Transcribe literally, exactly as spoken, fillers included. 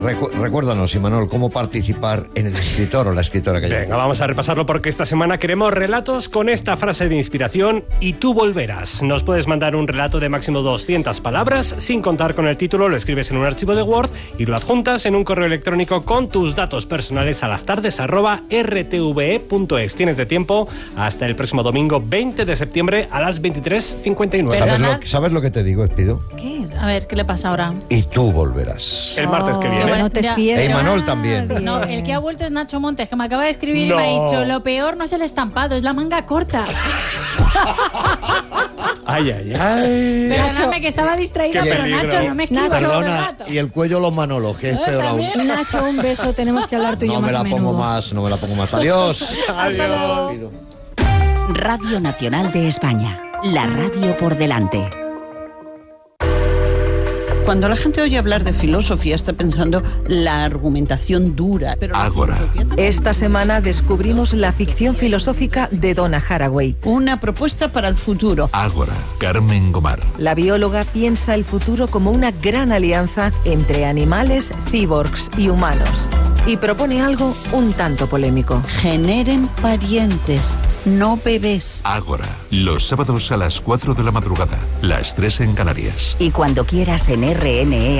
Recu- recuérdanos, Imanol, cómo participar en el escritor o la escritora que Venga, haya. vamos a repasarlo porque esta semana queremos relatos con esta frase de inspiración: y tú volverás. Nos puedes mandar un relato de máximo doscientas palabras, sin contar con el título, lo escribes en un archivo de Word y lo adjuntas en un correo electrónico con tus datos personales a lastardes arroba r t v e punto es. Tienes de tiempo hasta el próximo domingo veinte de septiembre a las veintitrés cincuenta y nueve. ¿Sabes ¿Perdona? lo, ¿Sabes lo que te digo, Espido? ¿Qué es? A ver, ¿qué le pasa ahora? Y tú volverás. El martes que viene. bueno, No te ya. pierdas. E Imanol también. No, el que ha vuelto es Nacho Montes, que me acaba de escribir No. y me ha dicho: lo peor no es el estampado, es la manga corta. Ay, ay, ay. Perdóname que estaba distraída, Qué pero peligro. Nacho, no me escribas Nacho. todo el Perdona, rato. y el cuello los Manolos, que es Eh, peor aún. también. Nacho, un beso, tenemos que hablar tú y yo No me más la a menudo. pongo más, no me la pongo más. Adiós. Adiós. Espido. Radio Nacional de España. La radio por delante. Cuando la gente oye hablar de filosofía está pensando la argumentación dura. Pero la Ágora. filosofía también- Esta semana descubrimos la ficción filosófica de Donna Haraway. Una propuesta para el futuro. Ágora. Carmen Gomar. La bióloga piensa el futuro como una gran alianza entre animales, cyborgs y humanos. Y propone algo un tanto polémico. Generen parientes, no bebés. Ágora. Los sábados a las cuatro de la madrugada. Las tres en Canarias. Y cuando quieras en R N E